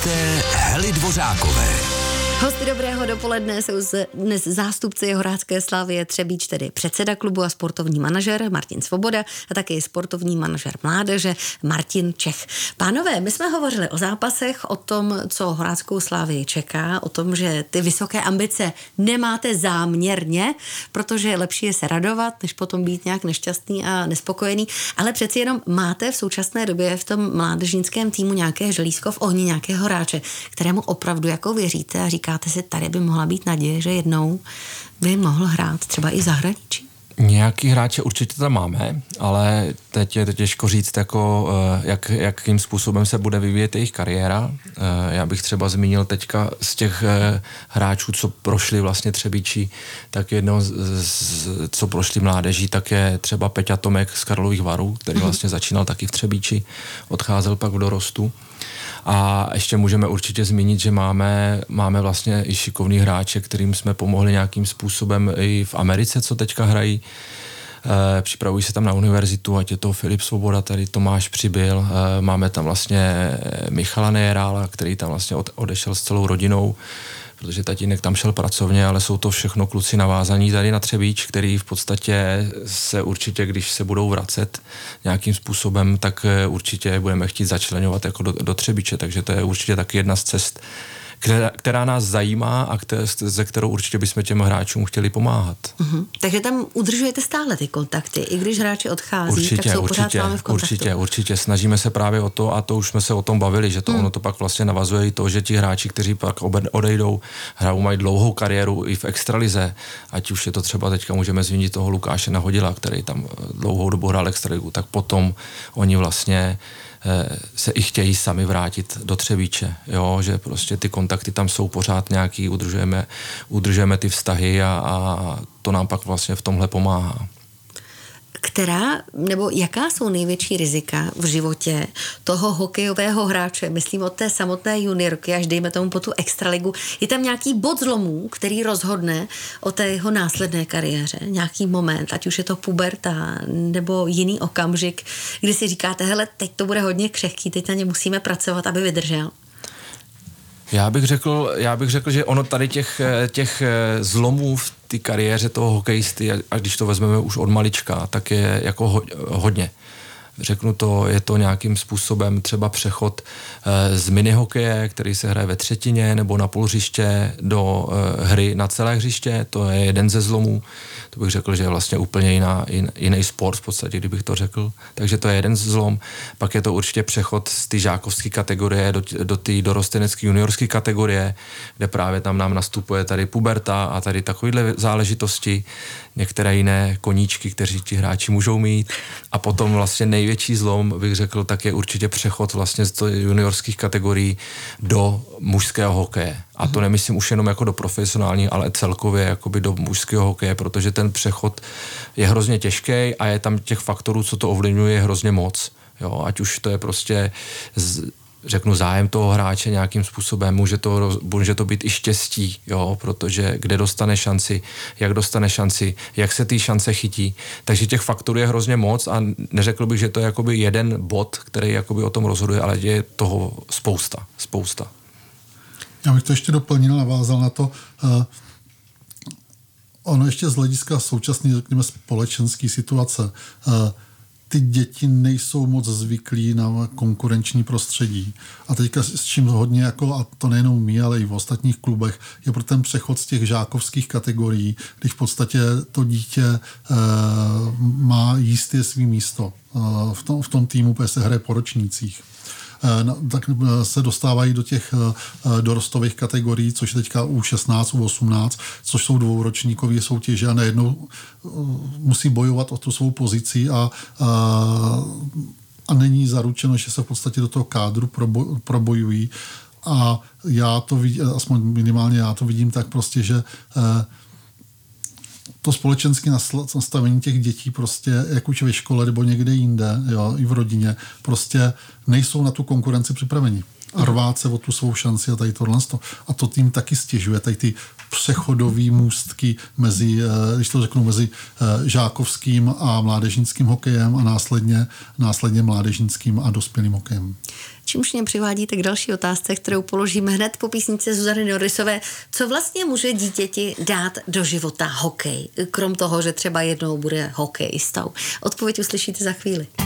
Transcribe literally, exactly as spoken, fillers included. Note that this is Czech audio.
hosté Hely Dvořákové. Hosty dobrého dopoledne jsou dnes zástupci Horácké Slavie Třebíč, tedy předseda klubu a sportovní manažer Martin Svoboda a taky sportovní manažer mládeže Martin Čech. Pánové, my jsme hovořili o zápasech, o tom, co Horáckou Slavii čeká, o tom, že ty vysoké ambice nemáte záměrně, protože je lepší je se radovat, než potom být nějak nešťastný a nespokojený, ale přeci jenom máte v současné době v tom mládežnickém týmu nějaké želízko v ohni, nějakého hráče, kterému opravdu jako věříte a říkáte si, tady by mohla být naděje, že jednou by mohl hrát třeba i v zahraničí? Nějaký hráče určitě tam máme, ale teď je to těžko říct, jako, jak, jakým způsobem se bude vyvíjet jejich kariéra. Já bych třeba zmínil teďka z těch hráčů, co prošli vlastně Třebíči, tak jedno, z, z, co prošli mládeží, tak je třeba Peťa Tomek z Karlových Varů, který vlastně začínal taky v Třebíči, odcházel pak v dorostu. A ještě můžeme určitě zmínit, že máme, máme vlastně i šikovný hráče, kterým jsme pomohli nějakým způsobem i v Americe, co teďka hrají. E, připravují se tam na univerzitu, ať je to Filip Svoboda, tady Tomáš Přibyl. E, máme tam vlastně Michala Nejerála, který tam vlastně od, odešel s celou rodinou, protože tatínek tam šel pracovně, ale jsou to všechno kluci navázaní tady na Třebíč, který v podstatě se určitě, když se budou vracet nějakým způsobem, tak určitě budeme chtít začleňovat jako do, do Třebíče, takže to je určitě taky jedna z cest, která, která nás zajímá a které, ze kterou určitě bychom těm hráčům chtěli pomáhat. Uh-huh. Takže tam udržujete stále ty kontakty, i když hráči odchází, určitě, tak jsou určitě, pořád s vámi v kontaktu. Určitě, určitě. Snažíme se právě o to, a to už jsme se o tom bavili, že to hmm. ono to pak vlastně navazuje i to, že ti hráči, kteří pak odejdou, hrajou, mají dlouhou kariéru i v extralize, ať už je to třeba teďka můžeme zmínit toho Lukáše Nahodila, který tam dlouhou dobu hrál extraligu, tak potom oni vlastně se i chtějí sami vrátit do Třebíče, jo, že prostě ty kontakty tam jsou pořád nějaký, udržujeme, udržujeme ty vztahy a, a to nám pak vlastně v tomhle pomáhá. Která, nebo jaká jsou největší rizika v životě toho hokejového hráče, myslím od té samotné juniorky až dejme tomu po tu extraligu, je tam nějaký bod zlomu, který rozhodne o té jeho následné kariéře, nějaký moment, ať už je to puberta nebo jiný okamžik, kdy si říkáte, hele, teď to bude hodně křehký, teď na ně musíme pracovat, aby vydržel. Já bych řekl, já bych řekl, že ono tady těch, těch zlomů v té kariéře toho hokejisty, a když to vezmeme už od malička, tak je jako ho, hodně. Řeknu to, je to nějakým způsobem třeba přechod e, z minihokeje, který se hraje ve třetině nebo na půl hřiště, do e, hry na celé hřiště, to je jeden ze zlomů. To bych řekl, že je vlastně úplně jiná, jin, jiný sport v podstatě, kdybych to řekl. Takže to je jeden zlom. Pak je to určitě přechod z té žákovské kategorie do, do té dorostenecké juniorské kategorie, kde právě tam nám nastupuje tady puberta a tady takovýhle záležitosti, některé jiné koníčky, kteří ti hráči můžou mít. A potom vlastně největší zlom, bych řekl, tak je určitě přechod vlastně z juniorských kategorií do mužského hokeje. A to nemyslím už jenom jako do profesionální, ale celkově jakoby do mužského hokeje, protože ten přechod je hrozně těžký a je tam těch faktorů, co to ovlivňuje, hrozně moc. Jo, ať už to je prostě z, řeknu zájem toho hráče nějakým způsobem, může to, může to být i štěstí, jo, protože kde dostane šanci, jak dostane šanci, jak se ty šance chytí. Takže těch faktorů je hrozně moc a neřekl bych, že to je jakoby jeden bod, který jakoby o tom rozhoduje, ale je toho spousta, spousta. Já bych to ještě doplnil, navázal na to, uh, ono ještě z hlediska současné, řekněme, společenské situace, uh, ty děti nejsou moc zvyklí na konkurenční prostředí. A teďka s čím hodně, jako, a to nejenom my, ale i v ostatních klubech, je pro ten přechod z těch žákovských kategorií, když v podstatě to dítě e, má jistě svý místo e, v, tom, v tom týmu, protože se hraje po ročnících. Tak se dostávají do těch dorostových kategorií, což je teďka U šestnáct, U osmnáct, což jsou dvouročníkové soutěže a najednou musí bojovat o tu svou pozici a, a, a není zaručeno, že se v podstatě do toho kádru proboj, probojují. A já to vidím, aspoň minimálně já to vidím tak prostě, že to společenské nastavení těch dětí prostě, jak už ve škole nebo někde jinde, jo, i v rodině, prostě nejsou na tu konkurenci připraveni. A rvát se o tu svou šanci a tady tohle. A to tým taky stěžuje, tady ty přechodový můstky mezi, když to řeknu, mezi žákovským a mládežnickým hokejem a následně, následně mládežnickým a dospělým hokejem. Čímž mě přivádíte k další otázce, kterou položíme hned po písničce Zuzany Norrisové. Co vlastně může dítěti dát do života hokej? Krom toho, že třeba jednou bude hokejistou. Odpověď uslyšíte za chvíli.